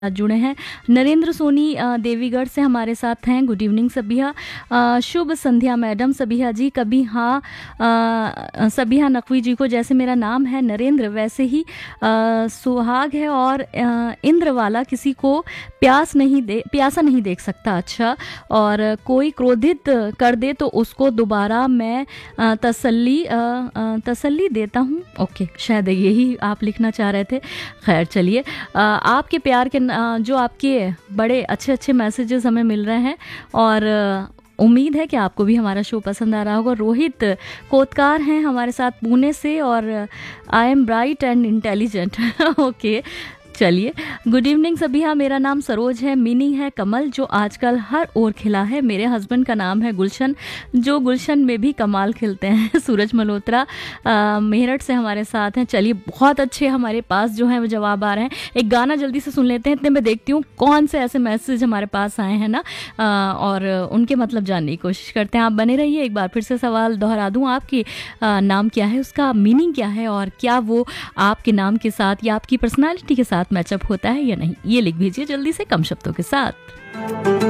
जुड़े हैं। नरेंद्र सोनी देवीगढ़ से हमारे साथ हैं। Good evening Sabiha. शुभ संध्या मैडम सबिहा जी। कभी हाँ सबिहा नकवी जी को जैसे मेरा नाम है नरेंद्र वैसे ही सुहाग है और इंद्र वाला किसी को प्यासा नहीं देख सकता। अच्छा, और कोई क्रोधित कर दे तो उसको दोबारा मैं तसल्ली देता हूँ। ओके, शायद यही आप लिखना चाह रहे थे। खैर चलिए, आपके प्यार के जो आपके बड़े अच्छे अच्छे मैसेजेस हमें मिल रहे हैं और उम्मीद है कि आपको भी हमारा शो पसंद आ रहा होगा। रोहित कोतकार हैं हमारे साथ पुणे से और I am bright and intelligent. Okay चलिए, गुड इवनिंग सभी। हाँ, मेरा नाम सरोज है। मीनिंग है कमल जो आजकल हर ओर खिला है। मेरे हस्बैंड का नाम है गुलशन जो गुलशन में भी कमाल खिलते हैं। सूरज मल्होत्रा मेरठ से हमारे साथ हैं। चलिए, बहुत अच्छे हमारे पास जो है वो जवाब आ रहे हैं। एक गाना जल्दी से सुन लेते हैं, इतने में देखती हूँ कौन से ऐसे मैसेज हमारे पास आए हैं ना, और उनके मतलब जानने की कोशिश करते हैं। आप बने रहिए। एक बार फिर से सवाल दोहरा दूँ, आपकी नाम क्या है, उसका मीनिंग क्या है और क्या वो आपके नाम के साथ या आपकी पर्सनालिटी के साथ मैचअप होता है या नहीं, ये लिख भेजिए जल्दी से कम शब्दों के साथ।